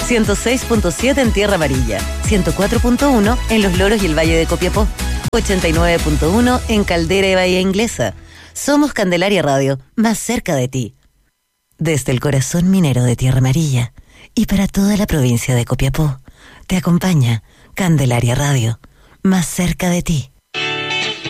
106.7 en Tierra Amarilla, 104.1 en Los Loros y el Valle de Copiapó, 89.1 en Caldera y Bahía Inglesa. Somos Candelaria Radio, más cerca de ti. Desde el corazón minero de Tierra Amarilla y para toda la provincia de Copiapó, te acompaña Candelaria Radio, más cerca de ti.